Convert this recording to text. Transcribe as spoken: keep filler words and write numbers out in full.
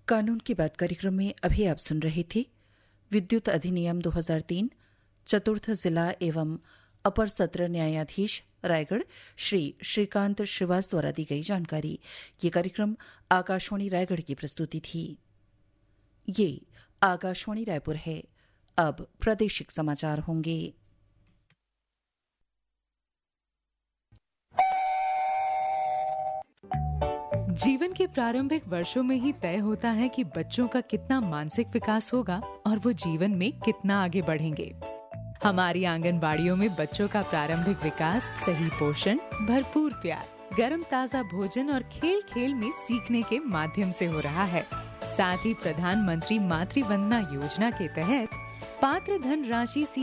कानून की बात कार्यक्रम में अभी आप सुन रहे थे विद्युत अधिनियम दो हज़ार तीन चतुर्थ जिला एवं अपर सत्र न्यायाधीश रायगढ़ श्री श्रीकांत श्रीवास द्वारा दी गई जानकारी। ये कार्यक्रम आकाशवाणी रायगढ़ की प्रस्तुति थी। ये आकाशवाणी रायपुर है। अब प्रादेशिक समाचार होंगे। जीवन के प्रारंभिक वर्षों में ही तय होता है कि बच्चों का कितना मानसिक विकास होगा और वो जीवन में कितना आगे बढ़ेंगे। हमारी आंगनबाड़ियों में बच्चों का प्रारंभिक विकास सही पोषण, भरपूर प्यार, गर्म ताजा भोजन और खेल खेल में सीखने के माध्यम से हो रहा है। साथ ही प्रधानमंत्री मातृ वंदना योजना के तहत पात्र धन राशि